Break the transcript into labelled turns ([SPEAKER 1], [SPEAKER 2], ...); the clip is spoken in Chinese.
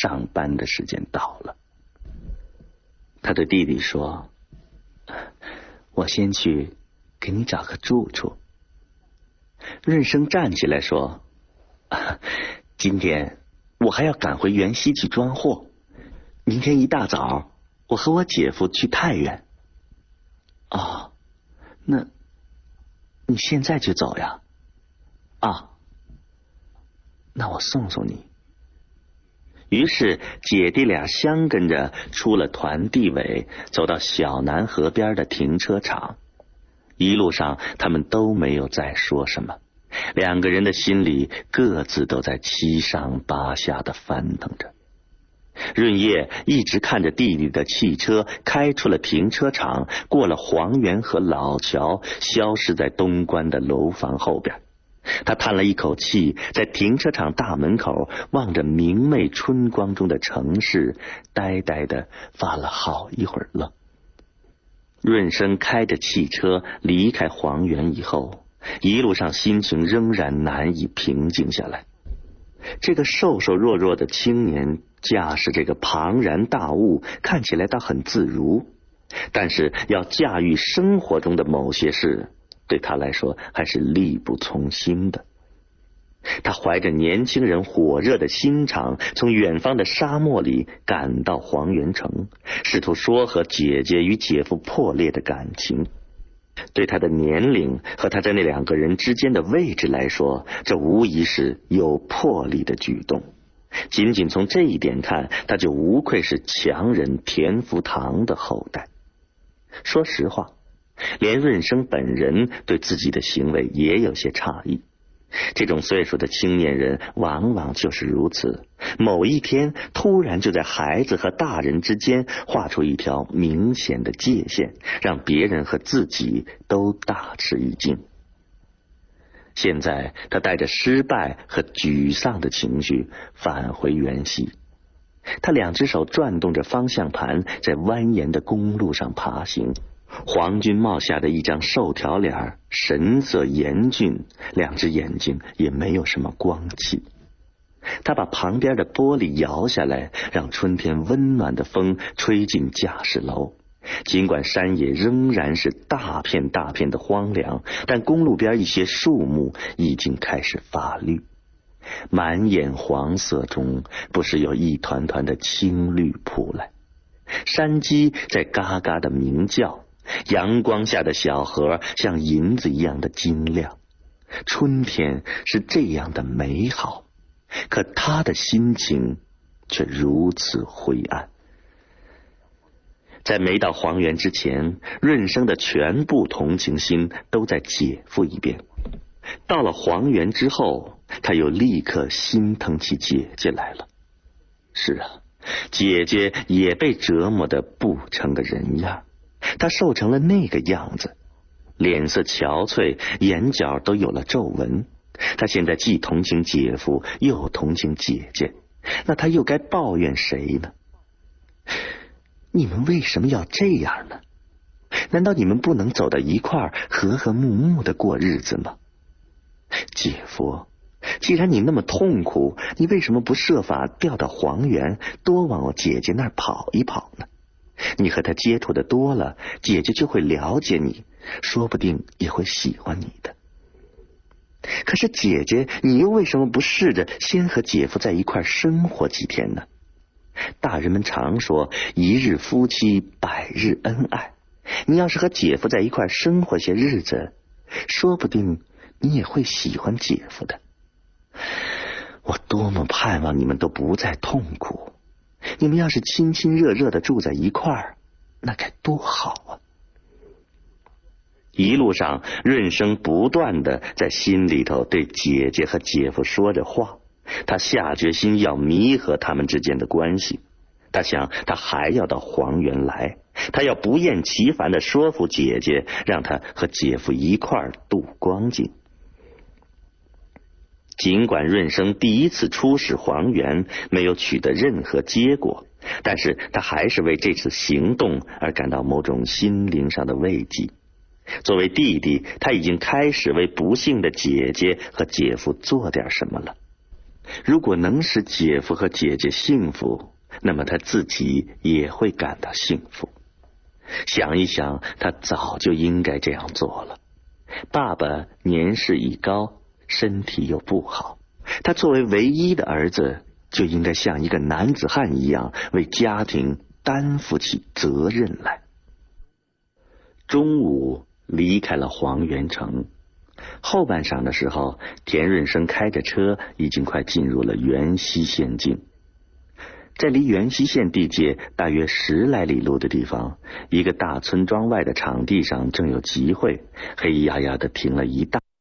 [SPEAKER 1] 上班的时间到了。他对弟弟说：我先去给你找个住处。润生站起来说：今天我还要赶回原西去装货，明天一大早我和我姐夫去太原。哦，那你现在就走呀？啊，那我送送你。于是姐弟俩相跟着出了团地委，走到小南河边的停车场。一路上他们都没有再说什么，两个人的心里各自都在七上八下的翻腾着。润叶一直看着弟弟的汽车开出了停车场，过了黄源和老桥，消失在东关的楼房后边。他叹了一口气，在停车场大门口望着明媚春光中的城市，呆呆地发了好一会儿愣。润生开着汽车离开黄源以后，一路上心情仍然难以平静下来。这个瘦瘦弱弱的青年驾驶这个庞然大物，看起来倒很自如，但是要驾驭生活中的某些事，对他来说还是力不从心的。他怀着年轻人火热的心肠，从远方的沙漠里赶到黄源城，试图说和姐姐与姐夫破裂的感情。对他的年龄和他在那两个人之间的位置来说，这无疑是有魄力的举动。仅仅从这一点看，他就无愧是强人田福堂的后代。说实话，连润生本人对自己的行为也有些诧异。这种岁数的青年人往往就是如此，某一天突然就在孩子和大人之间画出一条明显的界限，让别人和自己都大吃一惊。现在他带着失败和沮丧的情绪返回原西，他两只手转动着方向盘，在蜿蜒的公路上爬行。黄军帽下的一张瘦条脸，神色严峻，两只眼睛也没有什么光气。他把旁边的玻璃摇下来，让春天温暖的风吹进驾驶楼。尽管山野仍然是大片大片的荒凉，但公路边一些树木已经开始发绿，满眼黄色中不时有一团团的青绿扑来。山鸡在嘎嘎的鸣叫，阳光下的小河像银子一样的晶亮。春天是这样的美好，可他的心情却如此灰暗。在没到黄源之前，润生的全部同情心都在姐夫一边。到了黄源之后，他又立刻心疼起姐姐来了。是啊，姐姐也被折磨得不成个人样，她瘦成了那个样子，脸色憔悴，眼角都有了皱纹。她现在既同情姐夫，又同情姐姐，那她又该抱怨谁呢？你们为什么要这样呢？难道你们不能走到一块儿，和和睦睦的过日子吗？姐夫，既然你那么痛苦，你为什么不设法调到黄源，多往我姐姐那儿跑一跑呢？你和她接触的多了，姐姐就会了解你，说不定也会喜欢你的。可是姐姐，你又为什么不试着先和姐夫在一块生活几天呢？大人们常说一日夫妻百日恩爱，你要是和姐夫在一块生活些日子，说不定你也会喜欢姐夫的。我多么盼望你们都不再痛苦，你们要是亲亲热热的住在一块儿，那该多好啊。一路上，润生不断的在心里头对姐姐和姐夫说着话，他下决心要弥合他们之间的关系。他想，他还要到黄源来，他要不厌其烦的说服姐姐，让他和姐夫一块儿度光景。尽管润生第一次出使黄源没有取得任何结果，但是他还是为这次行动而感到某种心灵上的慰藉。作为弟弟，他已经开始为不幸的姐姐和姐夫做点什么了。 如果能使姐夫和姐姐幸福，那么他自己也会感到幸福。想一想，他早就应该这样做了。爸爸年事已高，身体又不好，他作为唯一的儿子，就应该像一个男子汉一样，为家庭担负起责任来。中午离开了黄元城，后半晌的时候，田润生开着车已经快进入了元溪县境。在离元溪县地界大约10来里路的地方，一个大村庄外的场地上正有集会，黑压压的停了一大